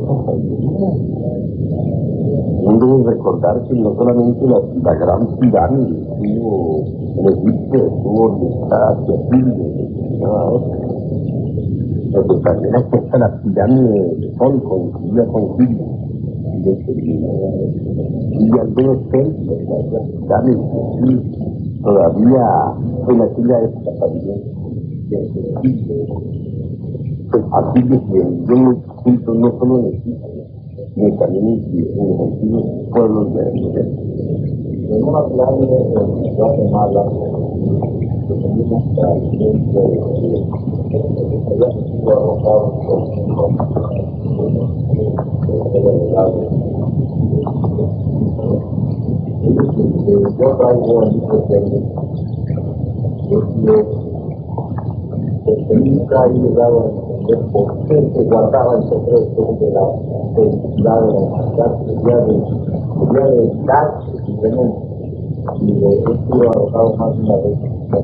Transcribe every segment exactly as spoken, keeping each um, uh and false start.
esa sabiduría. No debes recordar que no solamente la, la gran pirámide estuvo en Egipto, estuvo orquestada hacia Egipto, nada otra. Pero también está la pirámide de Sol, construida con Gil, y algunos templos, las pirámides de Gil, todavía en aquella época también de Egipto. Pues así que yo me siento no solo en Egipto, sino también en los antiguos pueblos de Oriente. En una pirámide de Guatemala, que tenemos tradición de había sido arrojado por yo traigo en mi presente que nunca he llegado a entender por qué se guardaba el secreto de la felicidad de la humanidad, el día de el día de dar simplemente, y de esto arrojado más de una vez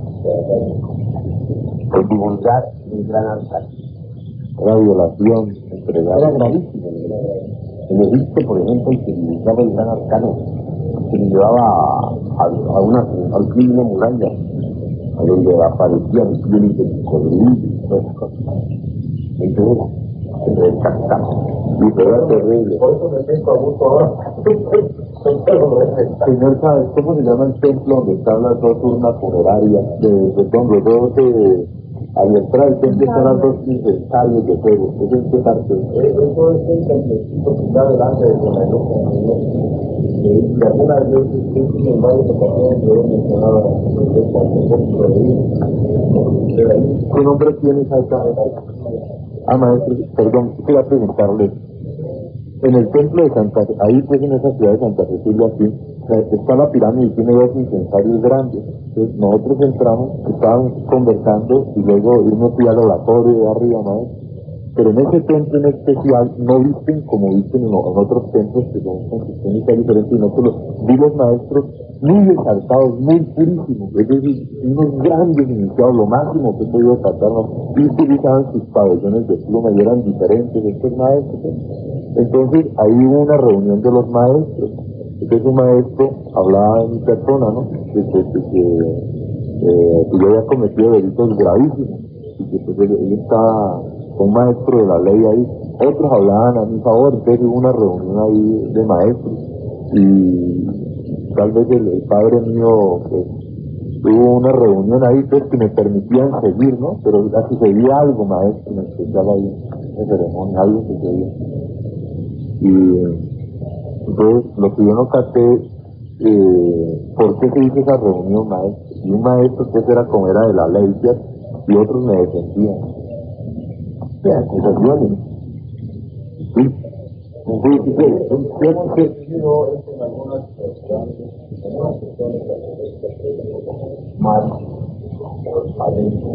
el divulgar el gran altar. La violación entregada era gravísima. En Egipto, por ejemplo, el que divulgaba el gran arcano, se le llevaba a, a una, al pie de una muralla, a donde aparecían pieles de cocodrilo y todas esas cosas. Entonces, se retractaba. Y era terrible. Por eso me siento a gusto ahora. Señor, ¿sabes cómo se llama el templo donde están las dos urnas funerarias de, de Don Rodolfo? Al entrar al templo están las dos incensarios de fuego. ¿Eso es qué parte? Eso es el templecito que está delante de Don Rodolfo. Y algunas veces, sin embargo, ocasiones yo mencionaba ¿qué nombre tiene esa casa? Ah, maestro, perdón, quería preguntarle. En el templo de Santa, ahí pues en esa ciudad de Santa Cecilia, aquí, está la pirámide y tiene dos incensarios grandes. Entonces nosotros entramos, estaban conversando y luego uno fui al oratorio de arriba, maestro. Pero en ese templo en especial no visten como visten en, en otros templos que son con sistémica diferente, sino que los vi los maestros muy exaltados, muy purísimos, es decir, unos grandes iniciados, lo máximo que he podido tratarnos, y utilizaban sus pabellones de pluma y eran diferentes estos maestros. Entonces ahí hubo una reunión de los maestros. Entonces un maestro hablaba en mi persona, ¿no? De que, de que, eh, que yo había cometido delitos gravísimos y que pues él, él estaba un maestro de la ley ahí. Otros hablaban a mi favor. Entonces hubo una reunión ahí de maestros y tal vez el, el padre mío pues, hubo una reunión ahí pues que me permitían seguir, ¿no? Pero sucedía algo, maestro, en especial ahí en ceremonia, algo sucedía. Y entonces lo que yo no capté, eh, ¿por qué se hizo esa reunión, maestro? Y un maestro pues era como era de la ley, ¿cierto? Y otros me defendían de acusaciones. Sí, sí, sí, sí, sí, sí. En algunas cuestiones, en algunas cuestiones más adentro,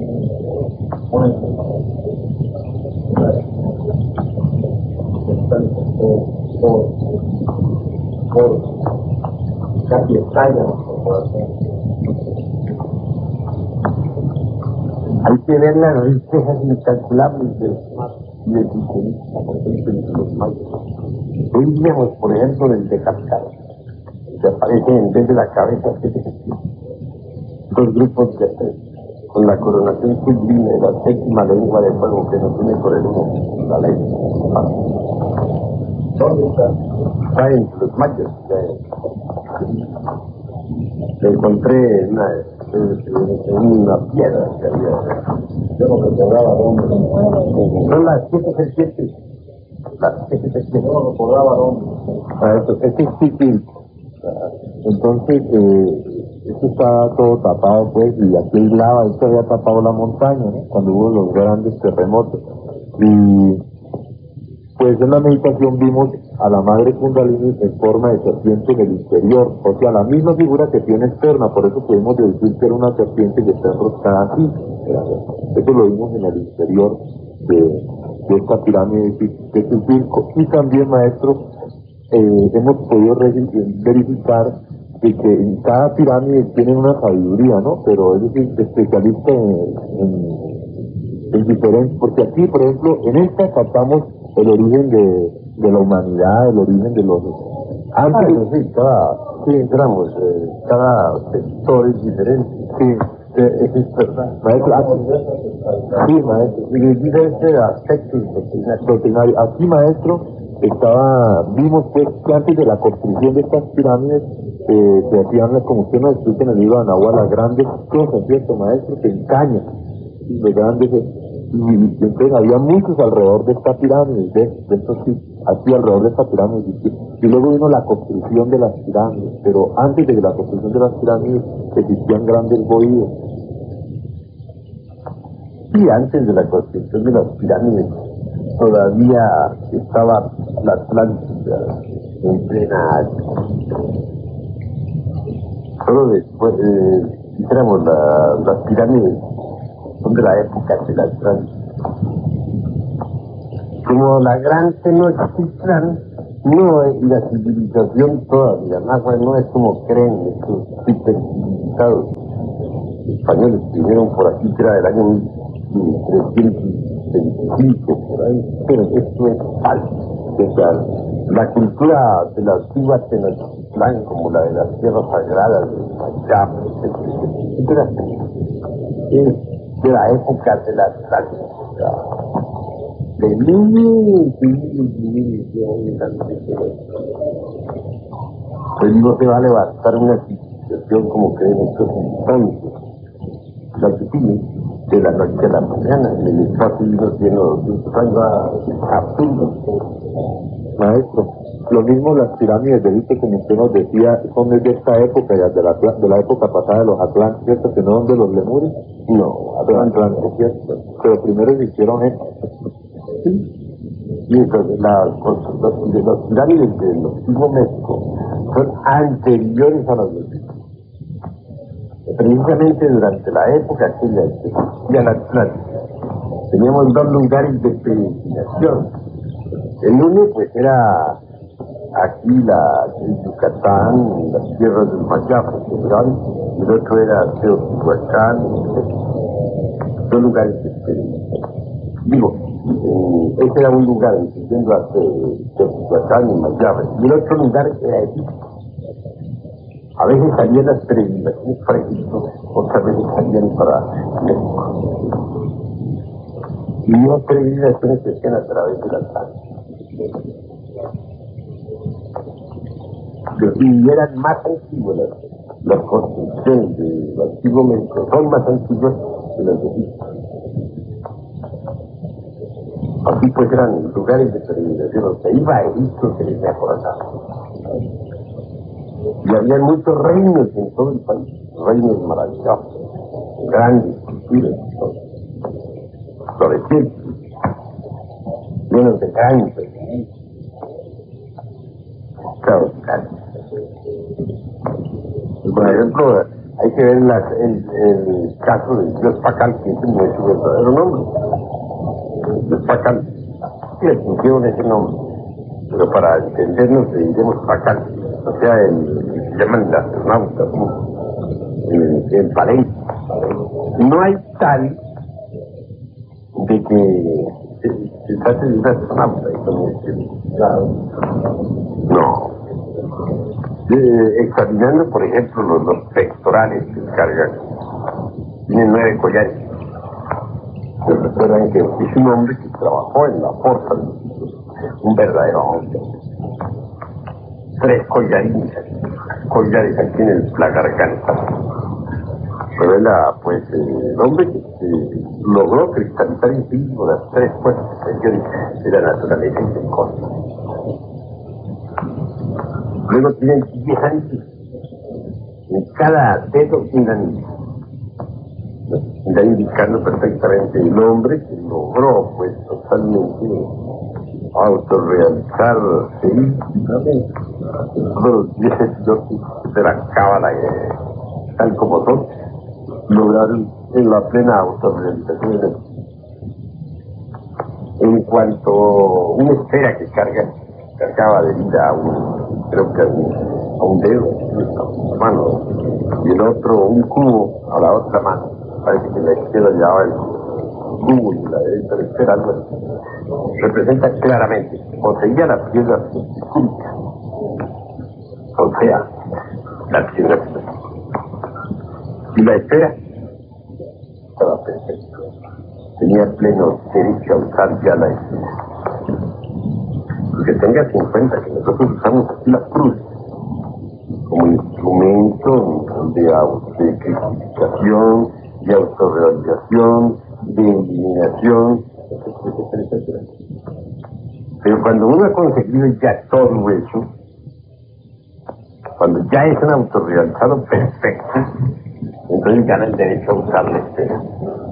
por, por casi estalla nuestro corazón. Hay que ver las riquezas incalculables del y del sistemista, por ejemplo, en los mayos. Hoy vemos, por ejemplo, del decapitado, que aparece en vez de la cabeza, que se gestiona. Dos grupos de tres, con la coronación sublime de la séptima lengua de fuego que nos tiene por el uno, la ley. ¿Dónde está? Está en los mayos. Lo encontré en una, en una piedra que había. Yo no recordaba dónde. Son las siete serpientes. Las siete serpientes. Yo no recordaba dónde. Ah, esto, este es Pitil. Entonces, eh, esto está todo tapado, pues, y aquí hay lava. Esto había tapado la montaña, ¿no? Cuando hubo los grandes terremotos. Y pues en la meditación vimos a la madre Kundalini en forma de serpiente en el interior, o sea, la misma figura que tiene externa, por eso pudimos decir que era una serpiente que está enroscada así. Eso lo vimos en el interior de, de esta pirámide de Tulpilco. Y también, maestro, eh, hemos podido verificar de que en cada pirámide tienen una sabiduría, ¿no? Pero es decir, especialista en, en, en diferentes, porque aquí, por ejemplo, en esta captamos el origen de, de la humanidad, el origen de los... Antes, ah, eso sí, cada, sí, entramos, eh, cada sector es diferente. Sí. Eh, es verdad. Maestro, aquí, sí, maestro. Y diferentes aspectos doctrinarios. Aquí, maestro, estaba, vimos pues que antes de la construcción de estas pirámides eh, se hacían, como usted nos explica en el libro de Anahuac, las grandes cosas, ¿cierto, maestro? Que encañan, los grandes, y, y entonces había muchos alrededor de esta pirámide, de, de estos sí, aquí alrededor de esta pirámide, y, y luego vino la construcción de las pirámides, pero antes de la construcción de las pirámides existían grandes bohíos. Sí, antes de la construcción de las pirámides todavía estaba la Atlántida en plena. Solo después, eh, dijéramos, la, las pirámides son de la época de la Atlántida. Como la Gran Tenochtitlán, no, y la civilización todavía, Nahua no es como creen estos hipercivilizados españoles que vinieron por aquí, que era del año mil trescientos veinticinco, por ahí, pero esto es falso. O sea, la cultura de la antigua Tenochtitlán, como la de las tierras sagradas, de Mayap, etcétera, es de la época de la Atlántida, de miles y miles y miles de años antes. Pues no se va a levantar una civilización como creen estos instantes. La que tiene de la noche a la mañana, en el espacio no tiene doscientos años absurdo. Maestro, lo mismo las pirámides de Egipto, como usted nos decía, son de esta época, ya de la, de la época pasada de los Atlantes, ¿cierto? Que no son de los lemures. No, Atlantes, ¿cierto? Pero primero se hicieron esto. Sí. Y entonces la, los, de los pirámides de los Antiguo México son anteriores a los egipcios. Precisamente durante la época aquella que existía la Atlántida, teníamos dos lugares de peregrinación. El uno pues era aquí la el Yucatán, las tierras del Mayap en general, y el otro era Teotihuacán, dos lugares de peregrinación. Digo, eh, ese era un lugar, incluyendo a Teotihuacán y Mayap, y el otro lugar era Egipto. A veces salían las peregrinaciones para Egipto, otras veces salían para México. Y las peregrinaciones se hacían a través de la Atlántida. Y eran más antiguas las, las construcciones del Antiguo México, son más antiguas que las de Egipto. Así pues eran lugares de peregrinación, o sea, iba a Egipto, se les acordaba. Y había muchos reinos en todo el país, reinos maravillosos, grandes culturas, florecientes, llenos de cáncer, claro, cáncer. Por ejemplo, hay que ver la, el, el caso del dios Pacal, que es su verdadero nombre. El dios Pacal, sí, le pusieron ese nombre, pero para entendernos le diremos Pacal. O sea, el que se llaman las astronautas, el, el Palenque. No hay tal de que se, se trate de un astronauta. Claro. No. Eh, examinando, por ejemplo, los, los pectorales que cargan, tienen nueve collares. Se recuerdan que es un hombre que trabajó en la fuerza, un verdadero hombre. Tres collarines, collares aquí en el, la garganta. Pero era, pues, el hombre que, que logró cristalizar en sí las tres fuerzas de la naturaleza y del cosmos. Luego tienen diez anillos. En cada dedo un anillo. Está indicando perfectamente el hombre que logró, pues, totalmente autorrealizarse íntimamente. Todos los diez dioses de la cábala, eh, tal como son, lograron en la plena autorrealización. En cuanto a una esfera que carga, cargaba de vida a un, creo que a un, a un dedo, a una mano, y el otro un cubo a la otra mano. Parece que la izquierda llevaba el cubo. Google, la derecha de esfera, algo así, representa claramente, poseía las piedras cúbicas, o sea, las piedras. Y la esfera estaba perfecta. Tenía pleno derecho a usar ya la esfera. Porque tengas en cuenta que nosotros usamos aquí la cruz como instrumento de autocritificación, de autorrealización, de eliminación, etcétera, etcétera. Pero cuando uno ha conseguido ya todo eso, cuando ya es un autorrealizado perfecto, entonces gana el derecho a usar la esfera.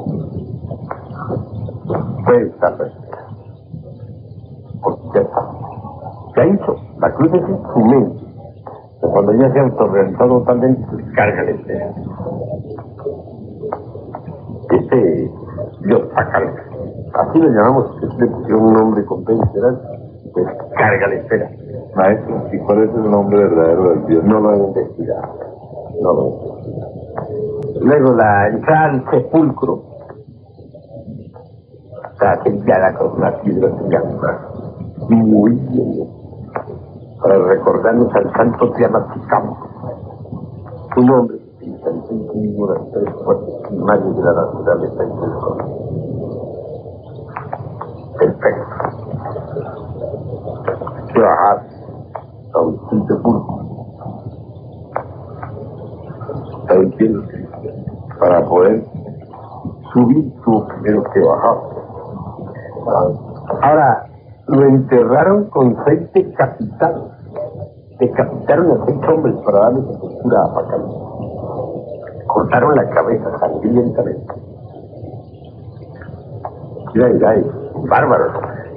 Puede usar la esfera. Porque ya está. Ya hizo. La cruz es instrumento. Pero cuando ya se ha autorrealizado totalmente, pues carga la esfera. Este Dios Pacal, así lo llamamos, que le pusieron un nombre convencional, pues carga la esfera. Maestro, ¿y cuál es el nombre verdadero del Dios? No lo han investigado. No lo han investigado. Luego la entrada al sepulcro está sellada con una piedra gigante. Muy bien. Para recordarnos al santo Tiamaticam, un hombre que inteligente de las tres fuerzas primarias de la naturaleza y del corazón. Perfecto. Hay que bajar a un sepulcro. Está diciendo para poder subir tuvo primero que bajar. Ahora, lo enterraron con seis decapitados. Decapitaron a seis hombres para darle sepultura a Pacal. Cortaron la cabeza sangrientamente. Mira, mira, es bárbaro.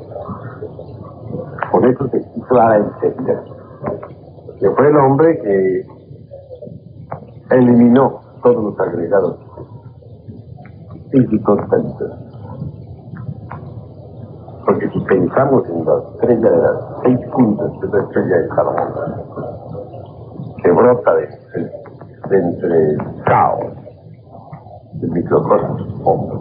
Por eso se quiso dar a entender que fue el hombre que eliminó todos los agregados físicos tantos. Porque si pensamos en la estrella de las seis puntas, que es la estrella de Salomón, que brota de, de, de entre el caos, el microcosmos, hombre.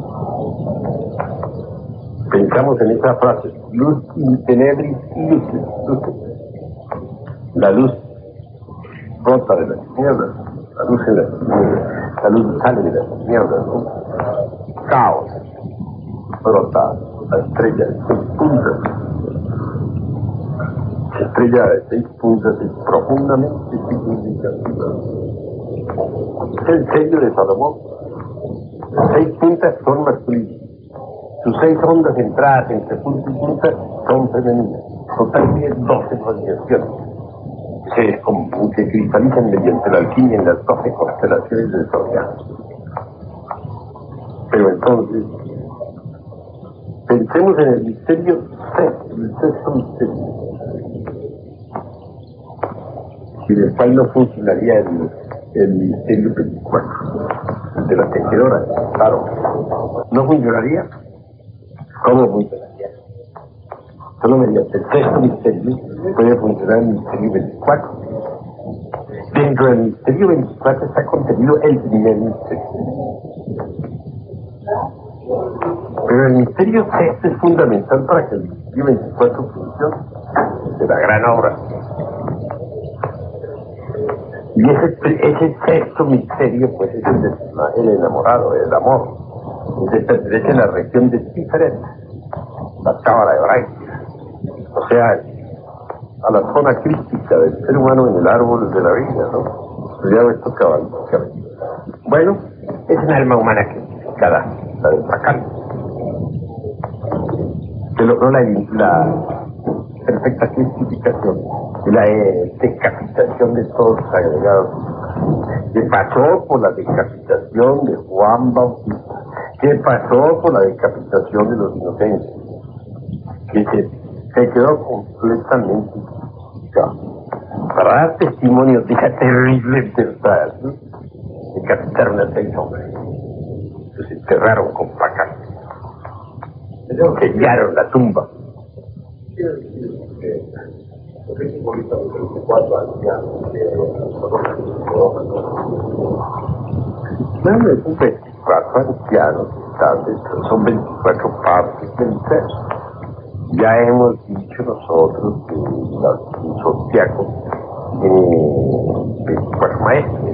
Pensamos en esa frase, luz in tenebris lucis, lucis. La luz brota de las tinieblas, la luz en las tinieblas, la luz sale de las tinieblas, ¿no? Caos, brota la estrella de seis puntas. La estrella de seis puntas es profundamente significativa. Es el sello de Salomón. Las seis puntas son masculinas. Sus seis ondas entradas entre punta y punta son femeninas. Totalmente doce radiaciones. Se como que cristalizan mediante la alquimia en las doce constelaciones del zodiaco. Pero entonces, pensemos en el misterio sexto, el sexto misterio, sin el cual no funcionaría el, el misterio veinticuatro, el de la tejedora, claro. ¿No funcionaría? ¿Cómo funcionaría? Solo mediante el sexto misterio puede funcionar el misterio veinticuatro. Dentro del misterio veinticuatro está contenido el primer misterio. Pero el misterio sexto es fundamental para que el misterio veinticuatro funcione. De la gran obra. Y ese, ese sexto misterio, pues, es el, de, el enamorado, el amor. Ese pertenece a la región de Tiferet, la cámara hebraica. O sea, a la zona crística del ser humano en el árbol de la vida, ¿no? Estudiado esto cabalísticamente. Bueno, es un alma humana crística, la de Pacal. Se logró la, la perfecta clasificación y la eh, decapitación de todos los agregados. Que pasó por la decapitación de Juan Bautista, que pasó por la decapitación de los inocentes, que se, se quedó completamente ya, para dar testimonio de esa terrible verdad, ¿no? Decapitaron a seis hombres, que se enterraron con Pacal. Sellaron la tumba. Porque simboliza los veinticuatro ancianos No, es un veinticuatro ancianos importante, son veinticuatro partes del ser. Ya hemos dicho nosotros que el zodiaco tiene veinticuatro maestros.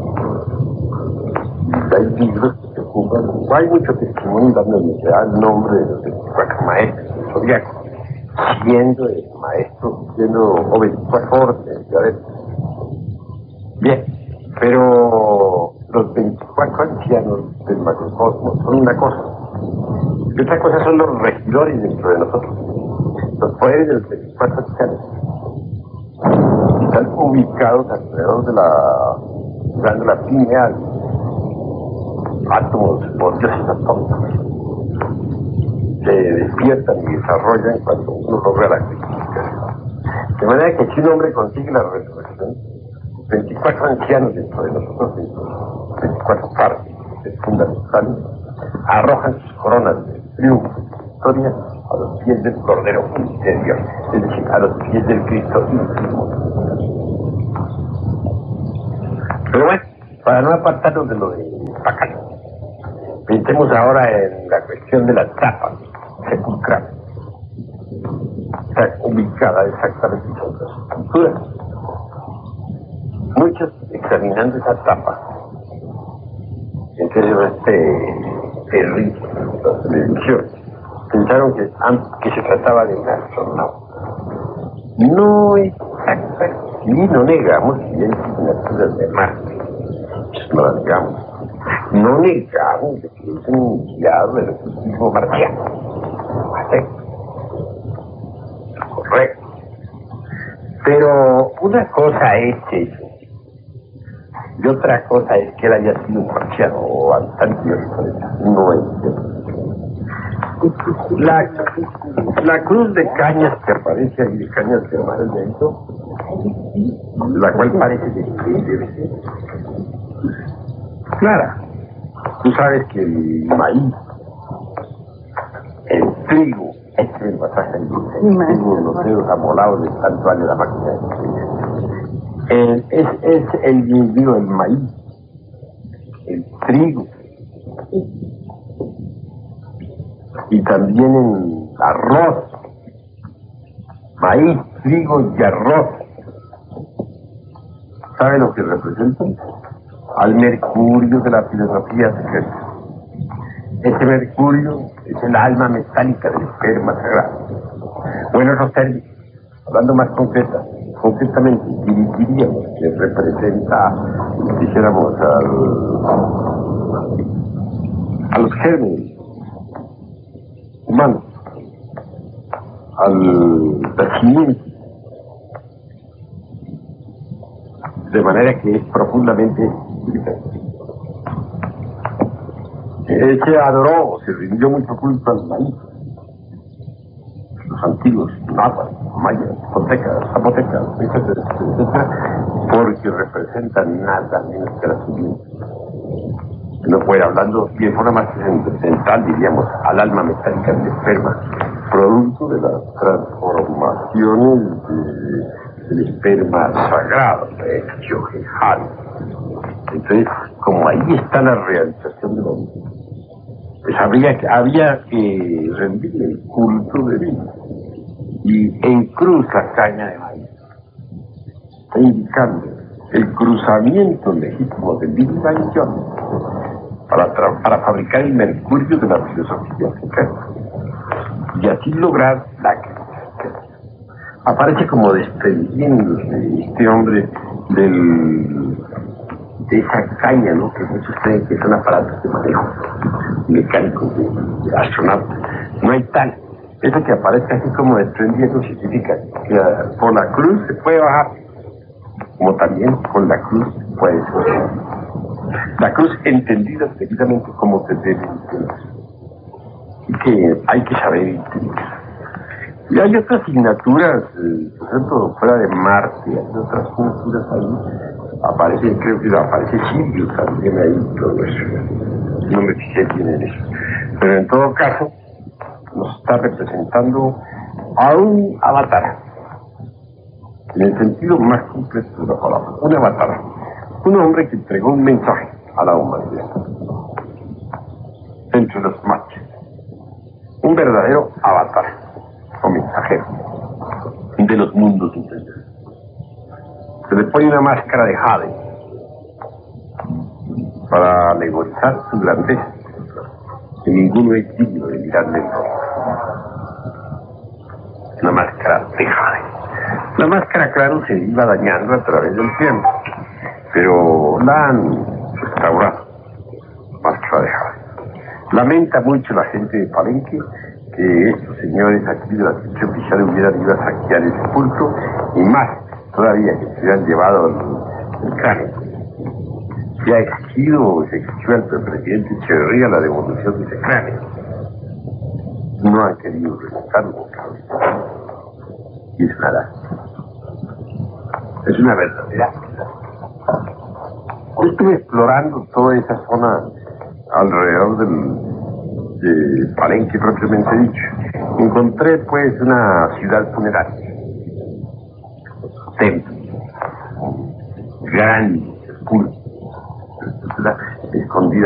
Hay libros que se ocupan, no hay mucho testimonio donde se da el nombre de los veinticuatro maestros del zodiaco, siendo el maestro, siendo o veinticuatro órdenes, ya ves. Bien, pero los veinticuatro ancianos del macrocosmos son una cosa, y otra cosa son los regidores dentro de nosotros, los poderes de los veinticuatro ancianos. Están ubicados alrededor de la glándula pineal, átomos o dioses atómicos. Se despiertan y desarrollan cuando uno logra la codificación. De manera que si un hombre consigue la resurrección, veinticuatro ancianos dentro de nosotros, veinticuatro partes fundamentales, arrojan sus coronas de triunfo y victoria a los pies del Cordero interior, es decir, a los pies del Cristo íntimo. Pero bueno, para no apartarnos de lo de Pacal, pensemos ahora en la cuestión de la tapa sepulcral. Está ubicada exactamente en otras culturas. Muchos, examinando esa tapa, entre ellos este terrible, la televisión, pensaron que, que se trataba de un astronauta. No exactamente, y no negamos que hay signaturas de Marte, no la negamos. No negamos que es un guiado del ejecutivo marciano. ¿Correcto? Correcto. Pero una cosa es eso, y otra cosa es que él haya sido un marciano o bastante no es eso. La, la cruz de cañas que aparece ahí, de cañas de mar del viento, la cual parece de clara. Tú sabes que el maíz, el trigo, este es el pasaje del trigo, los dedos amolados de tanto vale la máquina de escribir. El, es, es el, digo, el maíz, el trigo, y también el arroz, maíz, trigo y arroz. ¿Sabe lo que representan? Al mercurio de la filosofía secreta. Ese mercurio es el alma metálica del esperma sagrado. O en otros términos, hablando más concreta, concretamente, diríamos que representa, dijéramos, al, a los gérmenes humanos, al nacimiento, de manera que es profundamente eh, se adoró, se rindió mucho culto al maíz. Los antiguos nahuas, mayas, aztecas, zapotecas, etcétera, etcétera, porque representan nada menos que la simiente. No fuera hablando de forma más trascendental, diríamos, al alma metálica del esperma, producto de las transformaciones de, del esperma sagrado, de Yohejal. Entonces, como ahí está la realización del hombre, pues habría que, había que rendirle el culto de vida. Y en cruz la caña de maíz está indicando el cruzamiento legítimo del Big Bang para, para fabricar el mercurio de la filosofía secreta y así lograr la cruz. Aparece como desprendiéndose este hombre del, de esa caña, ¿no? Que muchos creen que son aparatos de manejo mecánicos de, de astronautas. No hay tal. Eso que aparezca así como desprendiendo significa que por la cruz se puede bajar, como también con la cruz se puede subir. La cruz entendida precisamente como se debe entender, y que hay que saber entender. Y hay otras asignaturas, eh, por ejemplo, fuera de Marte, hay otras asignaturas ahí, aparece, creo que aparece Sirius también ahí, todo eso. No me fijé bien en eso. Pero en todo caso, nos está representando a un avatar, en el sentido más completo de la palabra, un avatar, un hombre que entregó un mensaje a la humanidad. entre los machos. Un verdadero avatar o mensajero de los mundos inferiores. Se le pone una máscara de jade para alegorizar su grandeza, que ninguno es digno de mirarle en rostro. Una máscara de jade. La máscara, claro, se iba dañando a través del tiempo, pero la han restaurado. Máscara de jade. Lamenta mucho la gente de Palenque que estos señores aquí de la Justicia Oficial hubieran ido a saquear el sepulcro, y más todavía que se hubieran llevado el, el cráneo. Se ha exigido, se exigió al presidente Echeverría la devolución de ese cráneo. No han querido respetarlo. Y es nada. Es una verdadera. Yo estuve explorando toda esa zona alrededor del de Palenque propiamente dicho. Encontré pues una ciudad funeraria, templo, grande, oscuro, escondida